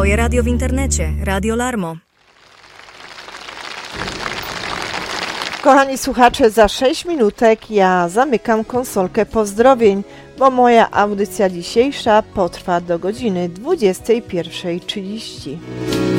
Twoje radio w internecie. Radio Larmo. Kochani słuchacze, za 6 minutek ja zamykam konsolkę pozdrowień, bo moja audycja dzisiejsza potrwa do godziny 21:30.